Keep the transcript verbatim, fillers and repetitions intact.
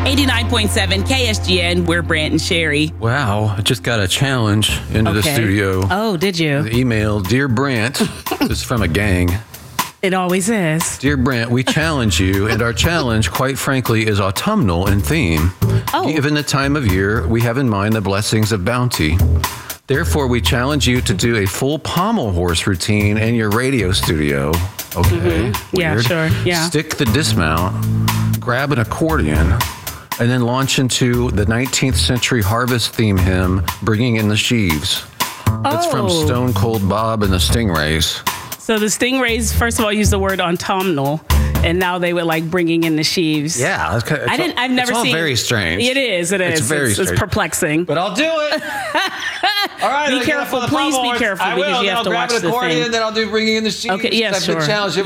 eighty-nine point seven K S G N. We're Brant and Sherry. Wow, I just got a challenge into the Okay. studio. Oh, did you? The email, Dear Brant, this is from a gang. It always is. Dear Brant, we challenge you, and our challenge, quite frankly, is autumnal in theme. Oh. Given the time of year, we have in mind the blessings of bounty. Therefore, we challenge you to do a full pommel horse routine in your radio studio. Okay. Yeah, weird. sure, yeah. Stick the dismount, grab an accordion, and then launch into the nineteenth century harvest theme hymn, Bringing in the Sheaves. It's from Oh. Stone Cold Bob and the Stingrays. So the Stingrays, first of all, used the word autumnal, and now they were like bringing in the sheaves. Yeah, it's, it's I didn't. I've never it's all seen. very strange. It is. It is. It's very It's, it's strange. perplexing. But I'll do it. All right, Be I'll get careful. up on the Please pommel be horse. careful I will. because you then have I'll to grab watch an the accordion, thing. then I'll do Bringing in the Sheaves. Okay, yeah, That's a good sure. challenge.